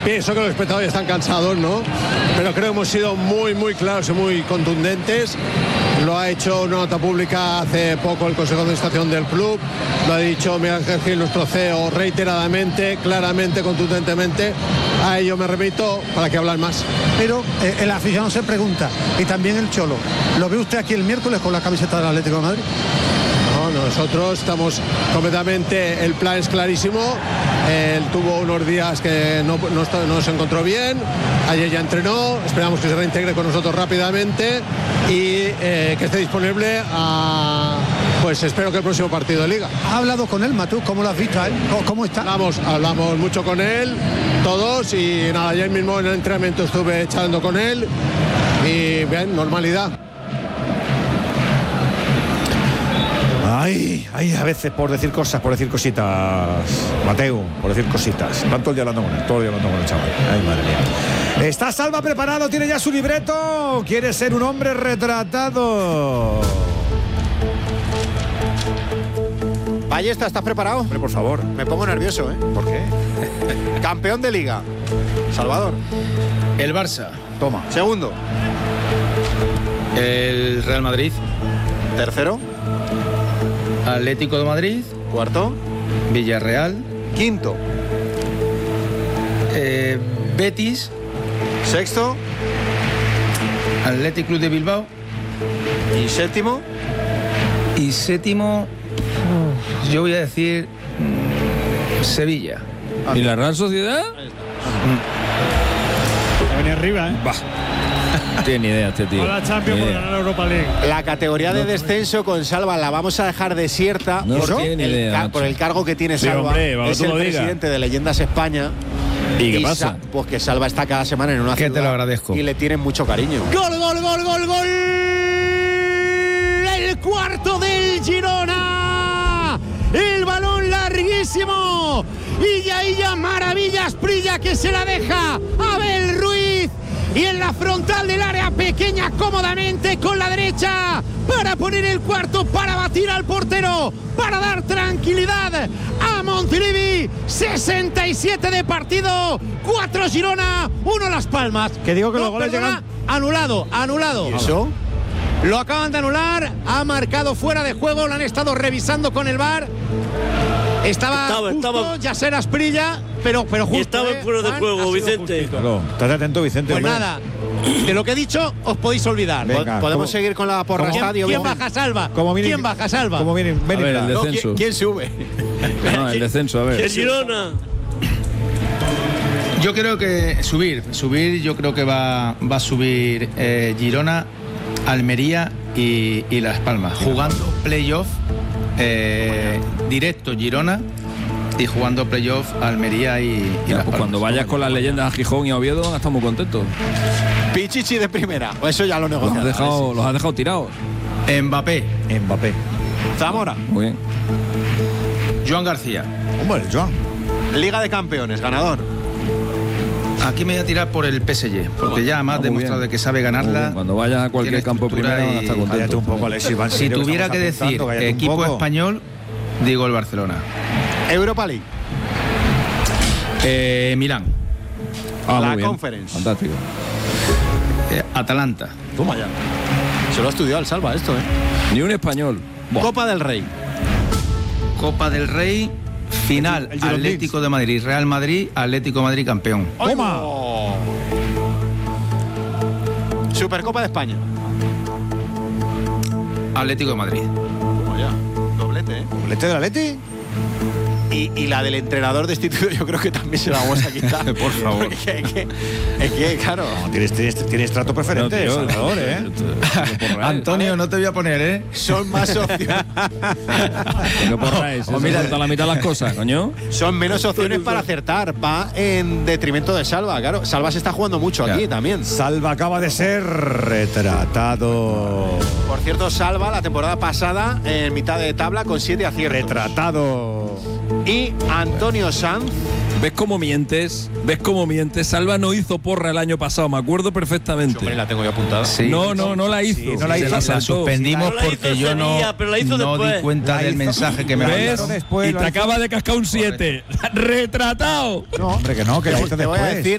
Pienso que los espectadores están cansados, ¿no? Pero creo que hemos sido muy, muy claros y muy contundentes. Lo ha hecho una nota pública hace poco el Consejo de Administración del club. Lo ha dicho Miguel Ángel Gil, nuestro CEO, reiteradamente, claramente, contundentemente. A ello me remito para que hablar más. Pero el aficionado se pregunta, y también el Cholo, ¿lo ve usted aquí el miércoles con la camiseta del Atlético de Madrid? No, nosotros estamos completamente, el plan es clarísimo. Él tuvo unos días que no se encontró bien, ayer ya entrenó, esperamos que se reintegre con nosotros rápidamente y que esté disponible pues espero que el próximo partido de Liga. ¿Ha hablado con él, Matú? ¿Cómo lo has visto a él? ¿Cómo está? Hablamos mucho con él, todos, y nada, ayer mismo en el entrenamiento estuve charlando con él y bien, normalidad. Ay, a veces por decir cosas, por decir cositas, Mateu, por decir cositas. Tanto el día hablando con él, todo el día hablando con el chaval. Ay, madre mía. ¿Está Salva preparado? ¿Tiene ya su libreto? ¿Quiere ser un hombre retratado? Ballesta, ¿estás preparado? Hombre, por favor. Me pongo nervioso, ¿eh? ¿Por qué? Campeón de Liga. Salvador. El Barça. Toma. Segundo. El Real Madrid. Tercero. Atlético de Madrid. Cuarto. Villarreal. Quinto. Betis. Sexto. Athletic Club de Bilbao. Y séptimo. Y séptimo, yo voy a decir Sevilla. ¿Y la Real Sociedad? Venía arriba, ¿eh? Bah. No tiene ni idea este tío. Con la Champions por ganar la Europa League. La categoría de descenso con Salva la vamos a dejar desierta No tiene ni idea, por el cargo que tiene Sí, Salva. hombre, vamos, es tú el lo digas. presidente de Leyendas España. ¿Y qué pasa? Pues que Salva está cada semana en una Que ciudad. te lo agradezco. Y le tienen mucho cariño. ¡Gol, gol, gol, gol, gol! El cuarto del Girona. El balón larguísimo. Y ya Maravillas Prilla que se la deja Abel Ruiz. Y en la frontal del área pequeña cómodamente con la derecha para poner el cuarto, para batir al portero, para dar tranquilidad a Montilivi. 67 de partido, 4 Girona, 1 Las Palmas. Que digo que los goles llegan... Anulado. ¿Y eso? Lo acaban de anular, ha marcado fuera de juego, lo han estado revisando con el VAR. Estaba Yasser Asprilla, pero justo. Y estaba en fuera de juego, Vicente. Claro, estate atento, Vicente. Pues hombre. nada, de lo que he dicho os podéis olvidar. Venga, Podemos ¿cómo? seguir con la porra estadio. ¿Quién baja Salva? ¿Quién baja Salva? ¿Cómo viene? A ver, el No, descenso. ¿quién sube? No, el descenso, a ver. ¡Que Girona! Yo creo que subir, yo creo que va a subir Girona, Almería y Las Palmas, jugando playoff directo Girona y jugando playoff Almería y Ya, Las pues Palmas. cuando vayas con las leyendas a Gijón y a Oviedo van a estar muy contentos. Pichichi de primera. Eso ya lo Los negociamos. has dejado tirados. Mbappé, Zamora. Muy bien. Joan García. Hombre, Joan. Liga de Campeones, ganador. Aquí me voy a tirar por el PSG, porque ya más muy demostrado bien. de que sabe ganarla. Cuando vayas a cualquier tiene campo estructura primero van a estar y- Cállate contentos. un poco, Alexis. Van Si serio que tuviera estamos que decir apuntando, cállate un equipo poco. español, digo el Barcelona. Europa League. Milán. La muy bien. Conference. Fantástico. Atalanta. Toma ya. Se lo ha estudiado el Salva esto, ¿eh? Ni un español. Buah. Copa del Rey. Copa del Rey, final, el Girondins. Atlético de Madrid, Real Madrid, Atlético de Madrid campeón. ¡Toma! Oh. Supercopa de España. Atlético de Madrid. Toma ya. Doblete, ¿eh? ¿Doblete del Atleti? Y la del entrenador destituido yo creo que también se la vamos a quitar. Por favor. Porque es que, claro. No, tienes trato preferente, No, tío, Salvador, no, ¿eh? Antonio, no te voy a poner, ¿eh? Son más opciones. ¿Qué porráis? O mira, a la mitad las cosas, coño. Son menos opciones para acertar. Va en detrimento de Salva, claro. Salva se está jugando mucho aquí también. Salva acaba de ser retratado. Por cierto, Salva la temporada pasada en mitad de tabla con 7 aciertos. Retratado. Y Antonio Sanz. ¿Ves cómo mientes? Salva no hizo porra el año pasado, me acuerdo perfectamente. Hombre, la tengo yo apuntada. Sí. No la hizo. Sí, no la hizo. Se La saltó. suspendimos No la hizo porque yo no, Sevilla, pero la hizo no después. di cuenta La del hizo. mensaje que me La mandaron. hizo ¿Ves? después, Y la te hizo. acaba de cascar un 7. ¡Retratado! No, hombre, que no, que la hizo Te voy a después. decir